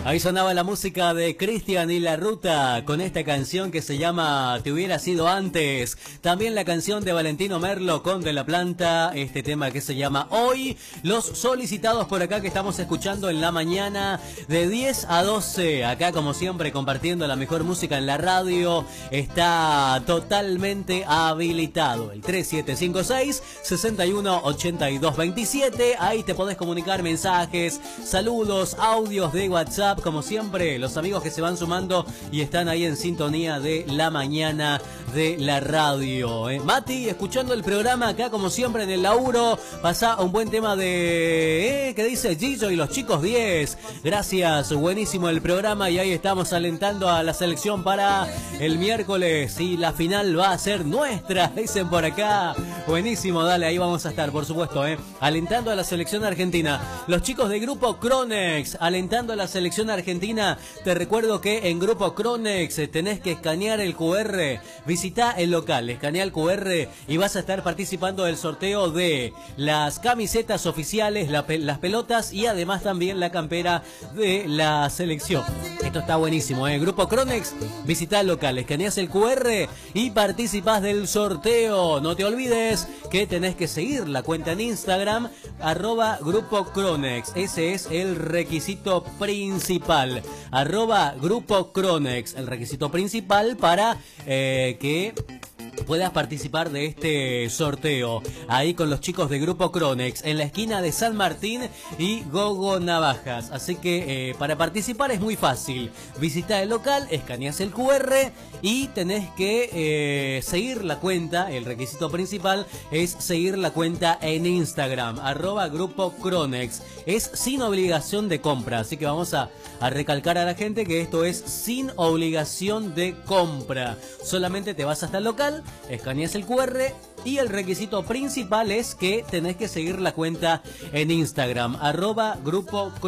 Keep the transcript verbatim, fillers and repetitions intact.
Ahí sonaba la música de Cristian y La Ruta con esta canción que se llama Te hubiera sido antes. También la canción de Valentino Merlo con De la Planta, este tema que se llama Hoy. Los solicitados por acá que estamos escuchando en la mañana de diez a doce. Acá como siempre compartiendo la mejor música en la radio. Está totalmente habilitado el tres siete cinco seis, seis uno ocho dos dos siete. Ahí te podés comunicar mensajes, saludos, audios de WhatsApp. Como siempre, los amigos que se van sumando y están ahí en sintonía de la mañana de la radio. ¿eh? Mati, escuchando el programa acá como siempre en el laburo. Pasá un buen tema de... ¿eh? ¿Qué dice Gillo y los chicos diez? Gracias, buenísimo el programa y ahí estamos alentando a la selección para el miércoles y la final va a ser nuestra, dicen por acá. Buenísimo, dale, ahí vamos a estar, por supuesto, ¿eh? alentando a la selección argentina. Los chicos de Grupo Cronex, alentando a la selección argentina. Te recuerdo que en Grupo Cronex tenés que escanear el cu erre, visita el local, escanea el cu erre y vas a estar participando del sorteo de las camisetas oficiales, la, las pelotas y además también la campera de la selección. Esto está buenísimo, ¿eh? Grupo Cronex, visita el local, escaneas el cu erre y participás del sorteo. No te olvides que tenés que seguir la cuenta en Instagram, arroba Grupo Cronex. Ese es el requisito principal. Arroba Grupo Cronex, el requisito principal para eh, que puedas participar de este sorteo. Ahí con los chicos de Grupo Cronex, en la esquina de San Martín y Gogo Navajas. Así que eh, para participar es muy fácil. Visita el local, escaneas el cu erre y tenés que eh, seguir la cuenta. El requisito principal es seguir la cuenta en Instagram, arroba Grupo Cronex. Es sin obligación de compra, así que vamos a, a recalcar a la gente que esto es sin obligación de compra. Solamente te vas hasta el local, escaneas el cu erre y el requisito principal es que tenés que seguir la cuenta en Instagram, arroba Grupo Cronex.